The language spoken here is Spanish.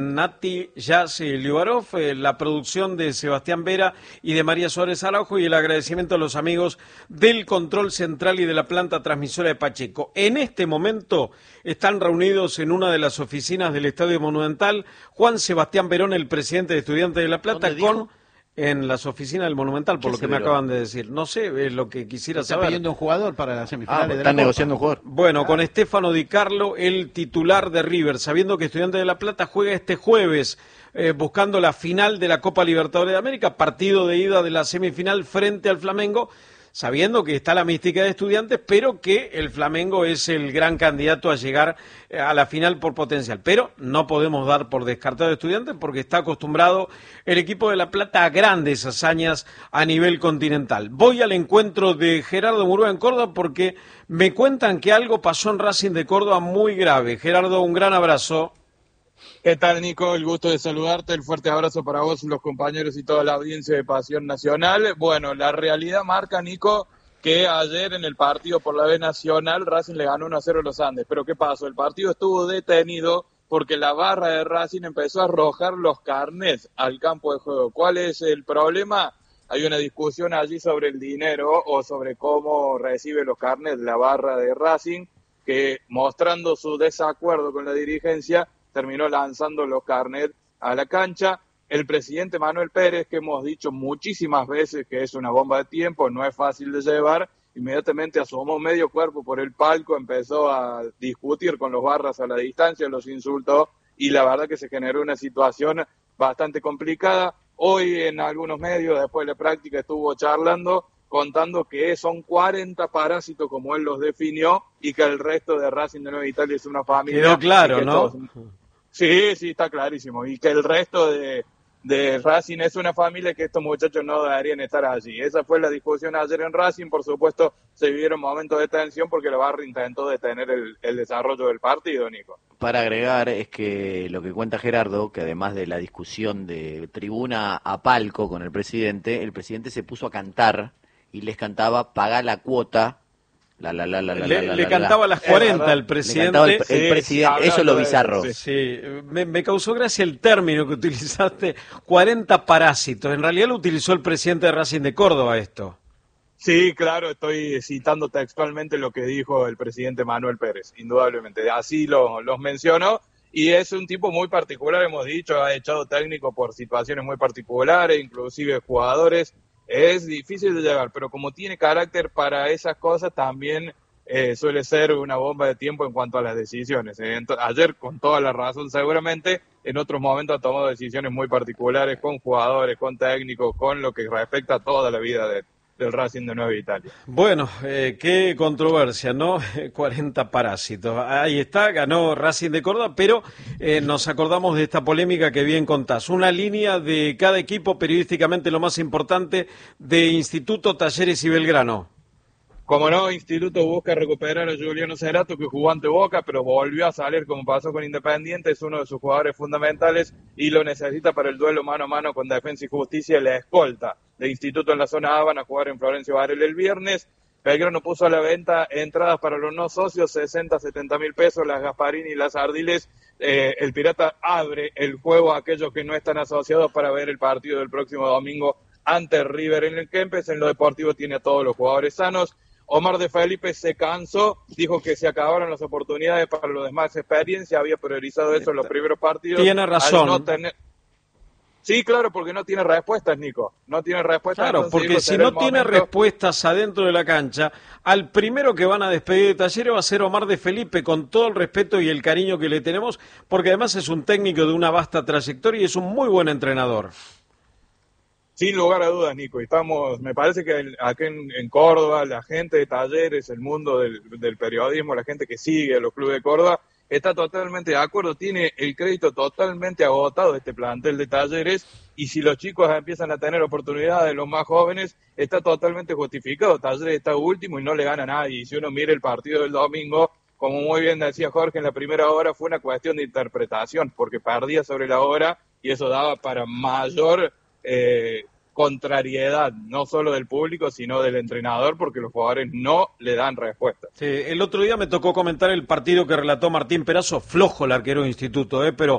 Nati Yas Liubarov, la producción de Sebastián Vera y de María Suárez Araujo y el agradecimiento a los amigos del control central y de la planta transmisora de Pacheco. En este momento están reunidos en una de las oficinas del Estadio Monumental Juan Sebastián Verón, el presidente de Estudiantes de La Plata, en las oficinas del Monumental, por lo que me acaban de decir. No sé, es lo que quisiera saber. ¿Está pidiendo un jugador para las semifinales de la están Copa? negociando un jugador. Bueno, con Stefano Di Carlo, el titular de River, sabiendo que Estudiantes de La Plata juega este jueves, buscando la final de la Copa Libertadores de América, partido de ida de la semifinal frente al Flamengo, sabiendo que está la mística de Estudiantes, pero que el Flamengo es el gran candidato a llegar a la final por potencial. Pero no podemos dar por descartado a Estudiantes porque está acostumbrado el equipo de La Plata a grandes hazañas a nivel continental. Voy al encuentro de Gerardo Murúa en Córdoba porque me cuentan que algo pasó en Racing de Córdoba muy grave. Gerardo, un gran abrazo. ¿Qué tal, Nico? El gusto de saludarte, el fuerte abrazo para vos, los compañeros y toda la audiencia de Pasión Nacional. Bueno, la realidad marca, Nico, que ayer en el partido por la B Nacional Racing le ganó 1-0 a los Andes. Pero ¿qué pasó? El partido estuvo detenido porque la barra de Racing empezó a arrojar los carnets al campo de juego. ¿Cuál es el problema? Hay una discusión allí sobre el dinero o sobre cómo recibe los carnets la barra de Racing, que mostrando su desacuerdo con la dirigencia terminó lanzando los carnets a la cancha. El presidente Manuel Pérez, que hemos dicho muchísimas veces que es una bomba de tiempo, no es fácil de llevar, inmediatamente asomó medio cuerpo por el palco, empezó a discutir con los barras a la distancia, los insultó y la verdad que se generó una situación bastante complicada. Hoy en algunos medios, después de la práctica, estuvo charlando, contando que son 40 parásitos, como él los definió, y que el resto de Racing de Nueva Italia es una familia. Quedó claro, ¿no? Sí, está clarísimo. Y que el resto de Racing es una familia, que estos muchachos no deberían estar allí. Esa fue la discusión ayer en Racing. Por supuesto, se vivieron momentos de tensión porque la barra intentó detener el desarrollo del partido, Nico. Para agregar, es que lo que cuenta Gerardo, que además de la discusión de tribuna a palco con el presidente se puso a cantar y les cantaba "pagá la cuota". Le cantaba las 40 el presidente. El presidente, eso es lo bizarro. Sí, me causó gracia el término que utilizaste, 40 parásitos. En realidad lo utilizó el presidente de Racing de Córdoba esto. Sí, claro, estoy citando textualmente lo que dijo el presidente Manuel Pérez, indudablemente. Así los mencionó, y es un tipo muy particular, hemos dicho, ha echado técnico por situaciones muy particulares, inclusive jugadores. Es difícil de llegar, pero como tiene carácter para esas cosas, también suele ser una bomba de tiempo en cuanto a las decisiones. Ayer, con toda la razón, seguramente, en otros momentos ha tomado decisiones muy particulares con jugadores, con técnicos, con lo que respecta a toda la vida del Racing de Nueva Italia. Bueno, qué controversia, ¿no? 40 parásitos. Ahí está, ganó Racing de Córdoba, pero nos acordamos de esta polémica que bien contás. Una línea de cada equipo, periodísticamente lo más importante, de Instituto, Talleres y Belgrano. Como no, Instituto busca recuperar a Juliano Cerato, que jugó ante Boca, pero volvió a salir como pasó con Independiente, es uno de sus jugadores fundamentales y lo necesita para el duelo mano a mano con Defensa y Justicia, la escolta de Instituto en la zona A. Van a jugar en Florencio Varela el viernes. Belgrano puso a la venta entradas para los no socios, 60, 70 mil pesos, las Gasparini y las Ardiles. El Pirata abre el juego a aquellos que no están asociados para ver el partido del próximo domingo ante River en el Kempes. En lo deportivo tiene a todos los jugadores sanos. Omar de Felipe se cansó, dijo que se acabaron las oportunidades para los demás experiencia, había priorizado eso en los primeros partidos. Tiene razón. Sí, claro, porque no tiene respuestas, Nico. No tiene respuestas. Claro, porque si no tiene respuestas adentro de la cancha, al primero que van a despedir de Talleres va a ser Omar de Felipe, con todo el respeto y el cariño que le tenemos, porque además es un técnico de una vasta trayectoria y es un muy buen entrenador. Sin lugar a dudas, Nico. Me parece que aquí en Córdoba, la gente de Talleres, el mundo del periodismo, la gente que sigue a los clubes de Córdoba, está totalmente de acuerdo, tiene el crédito totalmente agotado de este plantel de Talleres, y si los chicos empiezan a tener oportunidades, los más jóvenes, está totalmente justificado. Talleres está último y no le gana a nadie, y si uno mira el partido del domingo, como muy bien decía Jorge, en la primera hora fue una cuestión de interpretación, porque perdía sobre la hora, y eso daba para mayor contrariedad, no solo del público, sino del entrenador, porque los jugadores no le dan respuesta. Sí, el otro día me tocó comentar el partido que relató Martín Perazo, flojo el arquero de Instituto, pero